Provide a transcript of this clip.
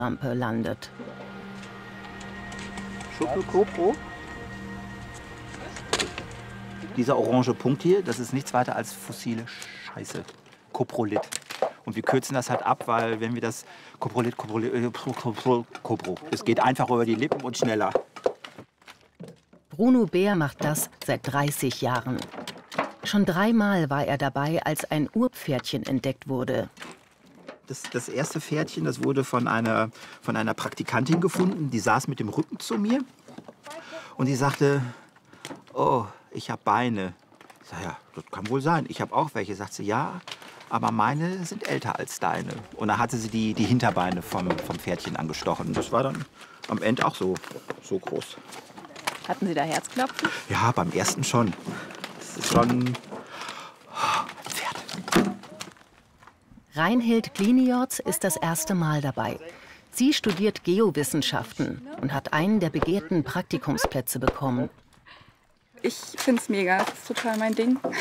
Rampe landet. Schuppe Kopro. Dieser orange Punkt hier, das ist nichts weiter als fossile Scheiße. Coprolit. Und wir kürzen das halt ab, weil wenn wir das Copro. Es geht einfach über die Lippen und schneller. Bruno Beer macht das seit 30 Jahren. Schon 3-mal war er dabei, als ein Urpferdchen entdeckt wurde. Das erste Pferdchen, das wurde von einer Praktikantin gefunden. Die saß mit dem Rücken zu mir und die sagte, oh, ich habe Beine. Ich sage, ja, das kann wohl sein. Ich habe auch welche. Sagt sie, ja, aber meine sind älter als deine. Und da hatte sie die Hinterbeine vom Pferdchen angestochen. Das war dann am Ende auch so groß. Hatten Sie da Herzklopfen? Ja, beim ersten schon. Das ist schon ein Pferd. Reinhild Gliniorz ist das erste Mal dabei. Sie studiert Geowissenschaften und hat einen der begehrten Praktikumsplätze bekommen. Ich finde es mega, das ist total mein Ding.